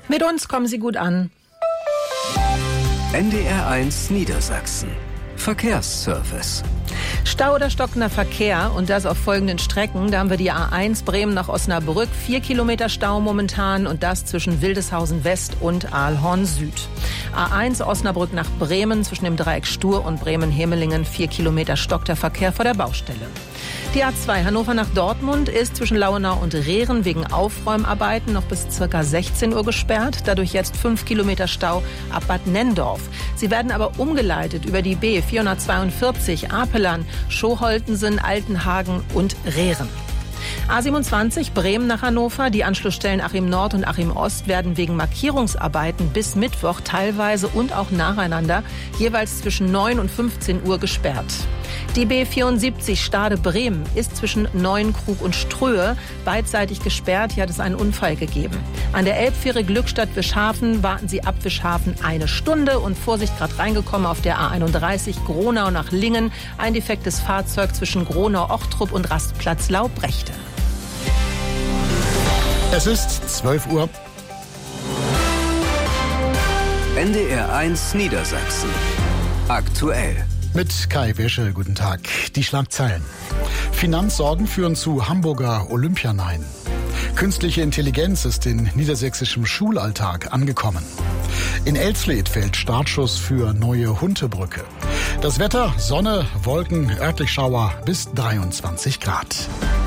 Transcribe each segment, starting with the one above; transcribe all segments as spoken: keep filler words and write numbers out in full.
Mit uns kommen Sie gut an. N D R eins Niedersachsen. Verkehrsservice. Stau oder stockender Verkehr und das auf folgenden Strecken. Da haben wir die A eins Bremen nach Osnabrück, vier Kilometer Stau momentan und das zwischen Wildeshausen West und Aalhorn Süd. A eins Osnabrück nach Bremen zwischen dem Dreieck Stur und Bremen-Hemelingen, vier Kilometer stockt der Verkehr vor der Baustelle. Die A zwei Hannover nach Dortmund ist zwischen Lauenau und Rehren wegen Aufräumarbeiten noch bis ca. sechzehn Uhr gesperrt. Dadurch jetzt fünf Kilometer Stau ab Bad Nenndorf. Sie werden aber umgeleitet über die B vierhundertzweiundvierzig Apelern, Schoholtensen, Altenhagen und Rehren. A siebenundzwanzig Bremen nach Hannover. Die Anschlussstellen Achim Nord und Achim Ost werden wegen Markierungsarbeiten bis Mittwoch teilweise und auch nacheinander jeweils zwischen neun und fünfzehn Uhr gesperrt. Die B vierundsiebzig Stade-Bremen ist zwischen Neuenkrug und Ströhe beidseitig gesperrt. Hier hat es einen Unfall gegeben. An der Elbfähre Glückstadt-Wischhafen warten Sie ab Wischhafen eine Stunde. Und Vorsicht, gerade reingekommen auf der A einunddreißig Gronau nach Lingen. Ein defektes Fahrzeug zwischen Gronau-Ochtrup und Rastplatz Laubrechte. Es ist zwölf Uhr. N D R eins Niedersachsen. Aktuell. Mit Kai Wäsche, guten Tag. Die Schlagzeilen. Finanzsorgen führen zu Hamburger Olympianein. Künstliche Intelligenz ist in niedersächsischem Schulalltag angekommen. In Elsfleth fällt Startschuss für neue Huntebrücke. Das Wetter, Sonne, Wolken, örtlich Schauer bis dreiundzwanzig Grad.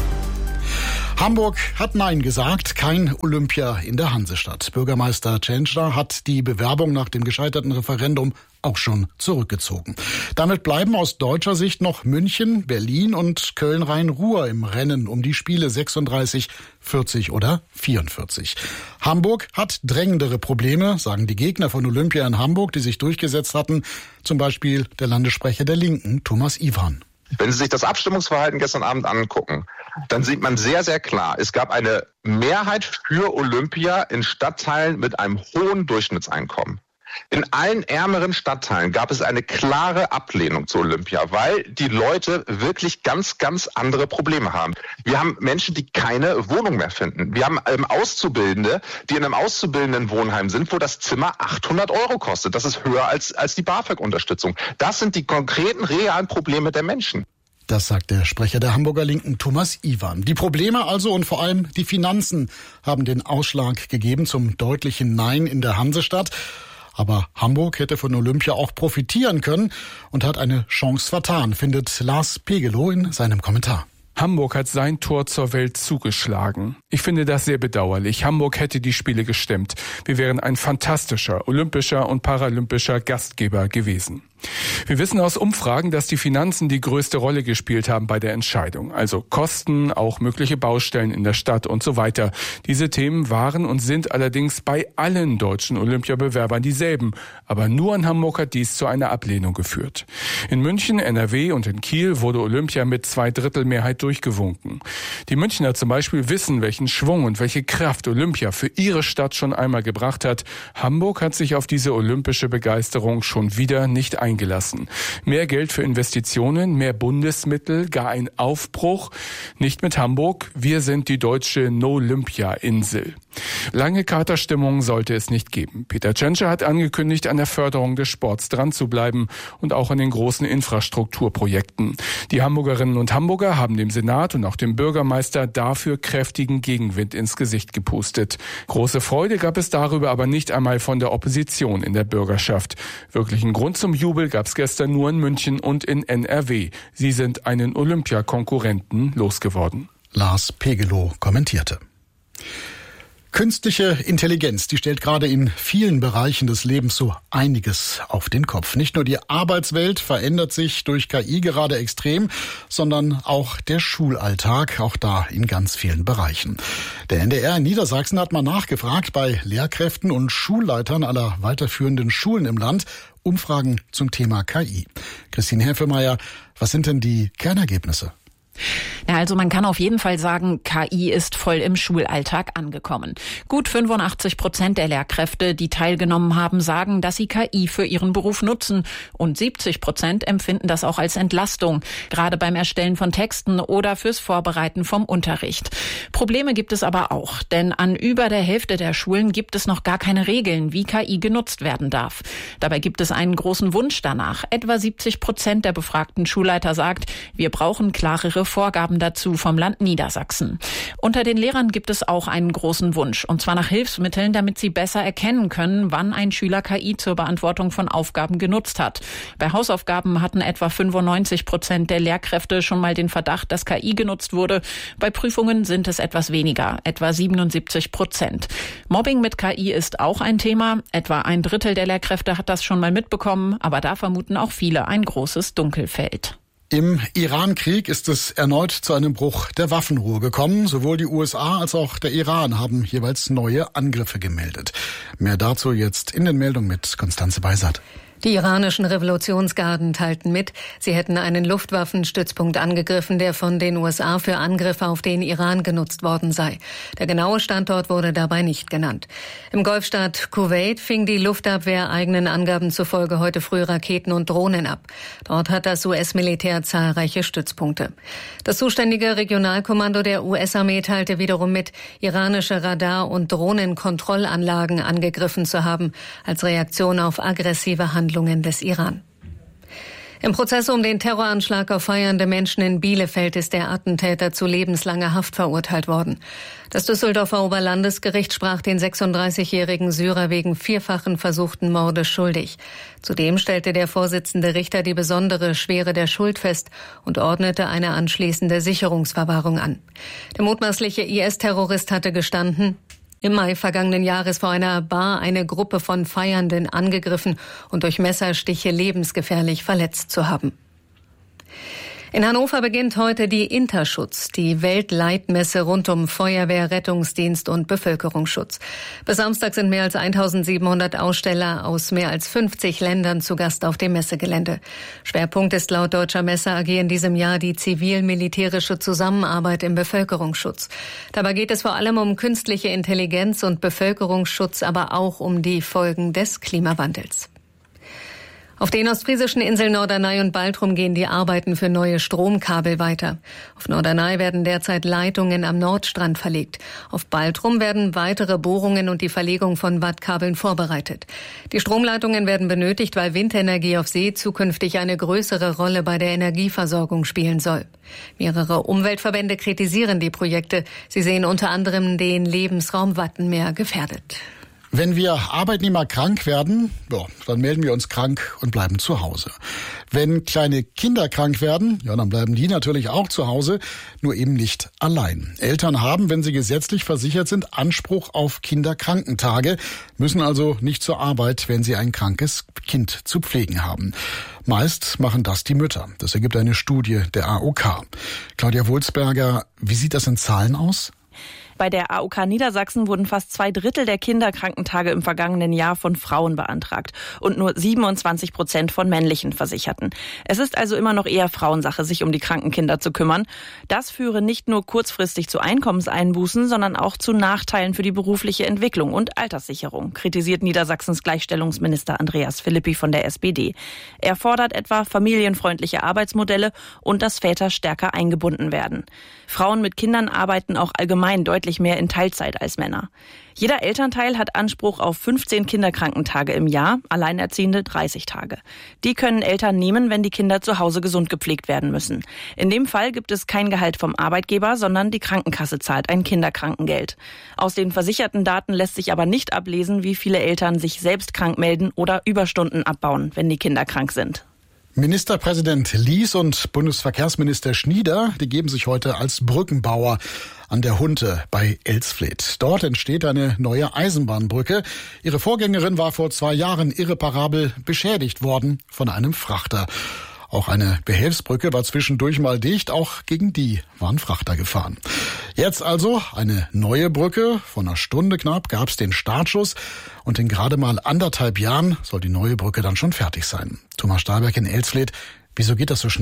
Hamburg hat Nein gesagt, kein Olympia in der Hansestadt. Bürgermeister Tschentscher hat die Bewerbung nach dem gescheiterten Referendum auch schon zurückgezogen. Damit bleiben aus deutscher Sicht noch München, Berlin und Köln-Rhein-Ruhr im Rennen um die Spiele sechsunddreißig, vierzig oder vierundvierzig. Hamburg hat drängendere Probleme, sagen die Gegner von Olympia in Hamburg, die sich durchgesetzt hatten. Zum Beispiel der Landessprecher der Linken, Thomas Iwan. Wenn Sie sich das Abstimmungsverhalten gestern Abend angucken, dann sieht man sehr, sehr klar, es gab eine Mehrheit für Olympia in Stadtteilen mit einem hohen Durchschnittseinkommen. In allen ärmeren Stadtteilen gab es eine klare Ablehnung zu Olympia, weil die Leute wirklich ganz, ganz andere Probleme haben. Wir haben Menschen, die keine Wohnung mehr finden. Wir haben ähm, Auszubildende, die in einem Auszubildendenwohnheim sind, wo das Zimmer achthundert Euro kostet. Das ist höher als, als die BAföG-Unterstützung. Das sind die konkreten, realen Probleme der Menschen. Das sagt der Sprecher der Hamburger Linken, Thomas Iwan. Die Probleme also und vor allem die Finanzen haben den Ausschlag gegeben zum deutlichen Nein in der Hansestadt. Aber Hamburg hätte von Olympia auch profitieren können und hat eine Chance vertan, findet Lars Pegelow in seinem Kommentar. Hamburg hat sein Tor zur Welt zugeschlagen. Ich finde das sehr bedauerlich. Hamburg hätte die Spiele gestemmt. Wir wären ein fantastischer olympischer und paralympischer Gastgeber gewesen. Wir wissen aus Umfragen, dass die Finanzen die größte Rolle gespielt haben bei der Entscheidung. Also Kosten, auch mögliche Baustellen in der Stadt und so weiter. Diese Themen waren und sind allerdings bei allen deutschen Olympiabewerbern dieselben. Aber nur in Hamburg hat dies zu einer Ablehnung geführt. In München, N R W und in Kiel wurde Olympia mit Zweidrittelmehrheit durchgewunken. Die Münchner zum Beispiel wissen, welchen Schwung und welche Kraft Olympia für ihre Stadt schon einmal gebracht hat. Hamburg hat sich auf diese olympische Begeisterung schon wieder nicht eingelassen. eingelassen. Mehr Geld für Investitionen, mehr Bundesmittel, gar ein Aufbruch. Nicht mit Hamburg. Wir sind die deutsche No-Olympia-Insel. Lange Katerstimmung sollte es nicht geben. Peter Tschentscher hat angekündigt, an der Förderung des Sports dran zu bleiben und auch an den großen Infrastrukturprojekten. Die Hamburgerinnen und Hamburger haben dem Senat und auch dem Bürgermeister dafür kräftigen Gegenwind ins Gesicht gepustet. Große Freude gab es darüber aber nicht einmal von der Opposition in der Bürgerschaft. Wirklichen Grund zum Jubel gab es gestern nur in München und in N R W. Sie sind einen Olympiakonkurrenten losgeworden. Lars Pegelow kommentierte. Künstliche Intelligenz, die stellt gerade in vielen Bereichen des Lebens so einiges auf den Kopf. Nicht nur die Arbeitswelt verändert sich durch K I gerade extrem, sondern auch der Schulalltag, auch da in ganz vielen Bereichen. Der N D R in Niedersachsen hat mal nachgefragt bei Lehrkräften und Schulleitern aller weiterführenden Schulen im Land, Umfragen zum Thema K I. Christine Heffelmeier, was sind denn die Kernergebnisse? Ja, also man kann auf jeden Fall sagen, K I ist voll im Schulalltag angekommen. Gut fünfundachtzig Prozent der Lehrkräfte, die teilgenommen haben, sagen, dass sie K I für ihren Beruf nutzen. Und siebzig Prozent empfinden das auch als Entlastung, gerade beim Erstellen von Texten oder fürs Vorbereiten vom Unterricht. Probleme gibt es aber auch, denn an über der Hälfte der Schulen gibt es noch gar keine Regeln, wie K I genutzt werden darf. Dabei gibt es einen großen Wunsch danach. Etwa siebzig Prozent der befragten Schulleiter sagt, wir brauchen klarere Vorgaben dazu vom Land Niedersachsen. Unter den Lehrern gibt es auch einen großen Wunsch, und zwar nach Hilfsmitteln, damit sie besser erkennen können, wann ein Schüler K I zur Beantwortung von Aufgaben genutzt hat. Bei Hausaufgaben hatten etwa fünfundneunzig Prozent der Lehrkräfte schon mal den Verdacht, dass K I genutzt wurde. Bei Prüfungen sind es etwas weniger, etwa siebenundsiebzig Prozent. Mobbing mit K I ist auch ein Thema. Etwa ein Drittel der Lehrkräfte hat das schon mal mitbekommen, aber da vermuten auch viele ein großes Dunkelfeld. Im Iran-Krieg ist es erneut zu einem Bruch der Waffenruhe gekommen. Sowohl die U S A als auch der Iran haben jeweils neue Angriffe gemeldet. Mehr dazu jetzt in den Meldungen mit Konstanze Beisert. Die iranischen Revolutionsgarden teilten mit, sie hätten einen Luftwaffenstützpunkt angegriffen, der von den U S A für Angriffe auf den Iran genutzt worden sei. Der genaue Standort wurde dabei nicht genannt. Im Golfstaat Kuwait fing die Luftabwehr eigenen Angaben zufolge heute früh Raketen und Drohnen ab. Dort hat das U S-Militär zahlreiche Stützpunkte. Das zuständige Regionalkommando der U S-Armee teilte wiederum mit, iranische Radar- und Drohnenkontrollanlagen angegriffen zu haben, als Reaktion auf aggressive Handlungen des Iran. Im Prozess um den Terroranschlag auf feiernde Menschen in Bielefeld ist der Attentäter zu lebenslanger Haft verurteilt worden. Das Düsseldorfer Oberlandesgericht sprach den sechsunddreißigjährigen Syrer wegen vierfachen versuchten Mordes schuldig. Zudem stellte der Vorsitzende Richter die besondere Schwere der Schuld fest und ordnete eine anschließende Sicherungsverwahrung an. Der mutmaßliche I S-Terrorist hatte gestanden, im Mai vergangenen Jahres vor einer Bar eine Gruppe von Feiernden angegriffen und durch Messerstiche lebensgefährlich verletzt zu haben. In Hannover beginnt heute die Interschutz, die Weltleitmesse rund um Feuerwehr, Rettungsdienst und Bevölkerungsschutz. Bis Samstag sind mehr als eintausendsiebenhundert Aussteller aus mehr als fünfzig Ländern zu Gast auf dem Messegelände. Schwerpunkt ist laut Deutscher Messe A G in diesem Jahr die zivil-militärische Zusammenarbeit im Bevölkerungsschutz. Dabei geht es vor allem um künstliche Intelligenz und Bevölkerungsschutz, aber auch um die Folgen des Klimawandels. Auf den ostfriesischen Inseln Norderney und Baltrum gehen die Arbeiten für neue Stromkabel weiter. Auf Norderney werden derzeit Leitungen am Nordstrand verlegt. Auf Baltrum werden weitere Bohrungen und die Verlegung von Wattkabeln vorbereitet. Die Stromleitungen werden benötigt, weil Windenergie auf See zukünftig eine größere Rolle bei der Energieversorgung spielen soll. Mehrere Umweltverbände kritisieren die Projekte. Sie sehen unter anderem den Lebensraum Wattenmeer gefährdet. Wenn wir Arbeitnehmer krank werden, ja, dann melden wir uns krank und bleiben zu Hause. Wenn kleine Kinder krank werden, ja, dann bleiben die natürlich auch zu Hause, nur eben nicht allein. Eltern haben, wenn sie gesetzlich versichert sind, Anspruch auf Kinderkrankentage, müssen also nicht zur Arbeit, wenn sie ein krankes Kind zu pflegen haben. Meist machen das die Mütter. Das ergibt eine Studie der A O K. Claudia Wulsberger, wie sieht das in Zahlen aus? Bei der A O K Niedersachsen wurden fast zwei Drittel der Kinderkrankentage im vergangenen Jahr von Frauen beantragt und nur siebenundzwanzig Prozent von männlichen Versicherten. Es ist also immer noch eher Frauensache, sich um die kranken Kinder zu kümmern. Das führe nicht nur kurzfristig zu Einkommenseinbußen, sondern auch zu Nachteilen für die berufliche Entwicklung und Alterssicherung, kritisiert Niedersachsens Gleichstellungsminister Andreas Philippi von der S P D. Er fordert etwa familienfreundliche Arbeitsmodelle und dass Väter stärker eingebunden werden. Frauen mit Kindern arbeiten auch allgemein deutlich mehr in Teilzeit als Männer. Jeder Elternteil hat Anspruch auf fünfzehn Kinderkrankentage im Jahr, Alleinerziehende dreißig Tage. Die können Eltern nehmen, wenn die Kinder zu Hause gesund gepflegt werden müssen. In dem Fall gibt es kein Gehalt vom Arbeitgeber, sondern die Krankenkasse zahlt ein Kinderkrankengeld. Aus den versicherten Daten lässt sich aber nicht ablesen, wie viele Eltern sich selbst krank melden oder Überstunden abbauen, wenn die Kinder krank sind. Ministerpräsident Lies und Bundesverkehrsminister Schnieder, die geben sich heute als Brückenbauer an der Hunte bei Elsfleth. Dort entsteht eine neue Eisenbahnbrücke. Ihre Vorgängerin war vor zwei Jahren irreparabel beschädigt worden von einem Frachter. Auch eine Behelfsbrücke war zwischendurch mal dicht, auch gegen die waren Frachter gefahren. Jetzt also eine neue Brücke. Vor einer Stunde knapp gab es den Startschuss und in gerade mal anderthalb Jahren soll die neue Brücke dann schon fertig sein. Thomas Stahlberg in Elsfleth, wieso geht das so schnell?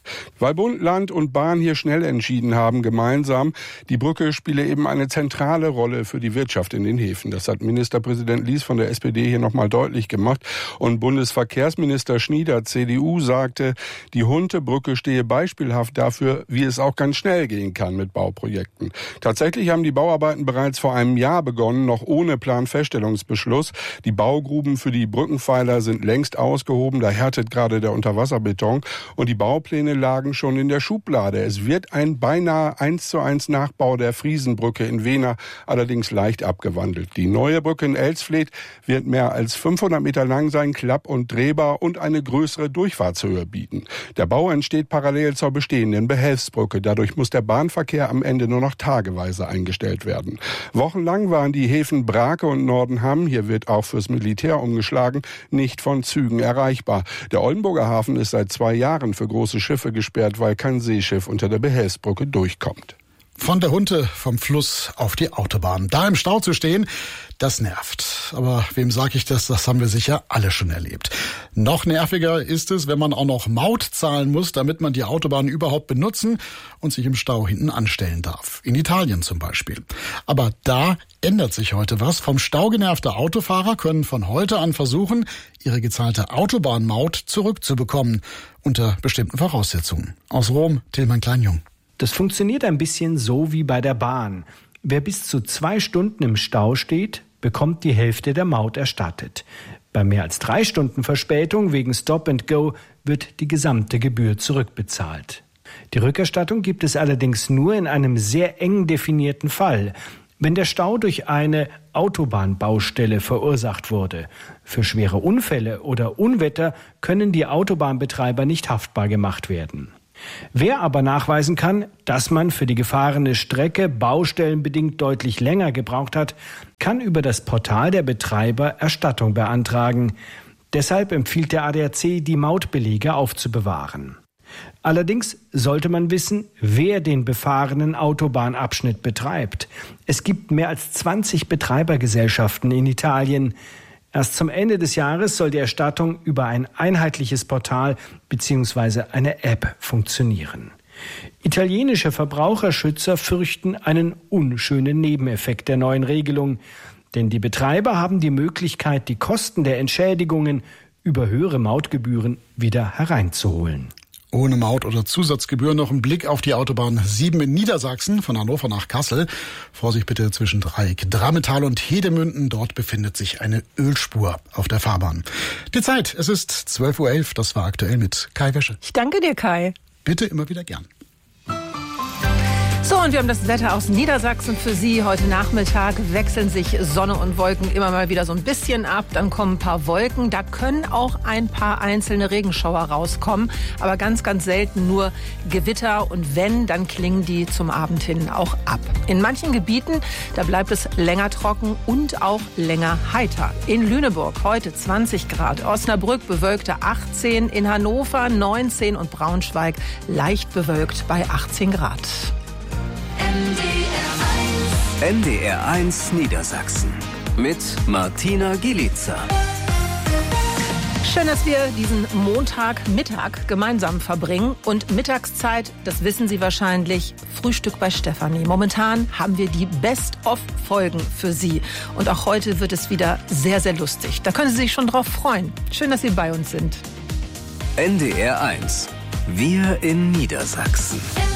Weil Bund, Land und Bahn hier schnell entschieden haben, gemeinsam, die Brücke spiele eben eine zentrale Rolle für die Wirtschaft in den Häfen. Das hat Ministerpräsident Lies von der S P D hier nochmal deutlich gemacht. Und Bundesverkehrsminister Schnieder, C D U, sagte, die Huntebrücke stehe beispielhaft dafür, wie es auch ganz schnell gehen kann mit Bauprojekten. Tatsächlich haben die Bauarbeiten bereits vor einem Jahr begonnen, noch ohne Planfeststellungsbeschluss. Die Baugruben für die Brückenpfeiler sind längst ausgehoben, da härtet gerade der Unterwasserbeton. Und die Baupläne lagen schon in der Schublade. Es wird ein beinahe eins zu eins Nachbau der Friesenbrücke in Wehner, allerdings leicht abgewandelt. Die neue Brücke in Elsfleth wird mehr als fünfhundert Meter lang sein, klapp- und drehbar und eine größere Durchfahrtshöhe bieten. Der Bau entsteht parallel zur bestehenden Behelfsbrücke. Dadurch muss der Bahnverkehr am Ende nur noch tageweise eingestellt werden. Wochenlang waren die Häfen Brake und Nordenham, hier wird auch fürs Militär umgeschlagen, nicht von Zügen erreichbar. Der Oldenburger Hafen ist seit zwei Jahren für große Schiffe gesperrt, weil kein Seeschiff unter der Behelfsbrücke durchkommt. Von der Hunte vom Fluss auf die Autobahn. Da im Stau zu stehen, das nervt. Aber wem sage ich das? Das haben wir sicher alle schon erlebt. Noch nerviger ist es, wenn man auch noch Maut zahlen muss, damit man die Autobahn überhaupt benutzen und sich im Stau hinten anstellen darf. In Italien zum Beispiel. Aber da ändert sich heute was. Vom Stau genervte Autofahrer können von heute an versuchen, ihre gezahlte Autobahnmaut zurückzubekommen. Unter bestimmten Voraussetzungen. Aus Rom, Tilman Kleinjung. Das funktioniert ein bisschen so wie bei der Bahn. Wer bis zu zwei Stunden im Stau steht, bekommt die Hälfte der Maut erstattet. Bei mehr als drei Stunden Verspätung wegen Stop and Go wird die gesamte Gebühr zurückbezahlt. Die Rückerstattung gibt es allerdings nur in einem sehr eng definierten Fall, wenn der Stau durch eine Autobahnbaustelle verursacht wurde. Für schwere Unfälle oder Unwetter können die Autobahnbetreiber nicht haftbar gemacht werden. Wer aber nachweisen kann, dass man für die gefahrene Strecke baustellenbedingt deutlich länger gebraucht hat, kann über das Portal der Betreiber Erstattung beantragen. Deshalb empfiehlt der A D A C, die Mautbelege aufzubewahren. Allerdings sollte man wissen, wer den befahrenen Autobahnabschnitt betreibt. Es gibt mehr als zwanzig Betreibergesellschaften in Italien. Erst zum Ende des Jahres soll die Erstattung über ein einheitliches Portal bzw. eine App funktionieren. Italienische Verbraucherschützer fürchten einen unschönen Nebeneffekt der neuen Regelung, denn die Betreiber haben die Möglichkeit, die Kosten der Entschädigungen über höhere Mautgebühren wieder hereinzuholen. Ohne Maut- oder Zusatzgebühr noch ein Blick auf die Autobahn sieben in Niedersachsen, von Hannover nach Kassel. Vorsicht bitte zwischen Dreieck Drammetal und Hedemünden. Dort befindet sich eine Ölspur auf der Fahrbahn. Die Zeit, es ist zwölf Uhr elf. Das war aktuell mit Kai Wäsche. Ich danke dir, Kai. Bitte immer wieder gern. So, und wir haben das Wetter aus Niedersachsen für Sie. Heute Nachmittag wechseln sich Sonne und Wolken immer mal wieder so ein bisschen ab. Dann kommen ein paar Wolken. Da können auch ein paar einzelne Regenschauer rauskommen. Aber ganz, ganz selten nur Gewitter. Und wenn, dann klingen die zum Abend hin auch ab. In manchen Gebieten, da bleibt es länger trocken und auch länger heiter. In Lüneburg heute zwanzig Grad. Osnabrück bewölkte achtzehn. In Hannover neunzehn und Braunschweig leicht bewölkt bei achtzehn Grad. N D R eins Niedersachsen mit Martina Gielitzer. Schön, dass wir diesen Montagmittag gemeinsam verbringen. Und Mittagszeit, das wissen Sie wahrscheinlich, Frühstück bei Stefanie. Momentan haben wir die Best-of-Folgen für Sie. Und auch heute wird es wieder sehr, sehr lustig. Da können Sie sich schon drauf freuen. Schön, dass Sie bei uns sind. N D R eins. Wir in Niedersachsen.